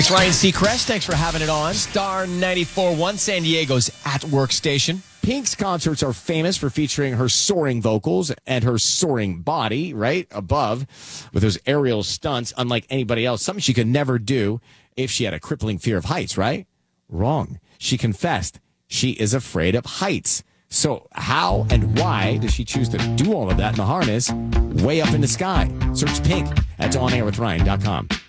It's Ryan Seacrest. Thanks for having it on. Star 94.1, San Diego's at work station. Pink's concerts are famous for featuring her soaring vocals and her soaring body, right above, with those aerial stunts, unlike anybody else. Something she could never do if she had a crippling fear of heights, right? Wrong. She confessed she is afraid of heights. So how and why does she choose to do all of that in the harness way up in the sky? Search Pink at OnAirWithRyan.com.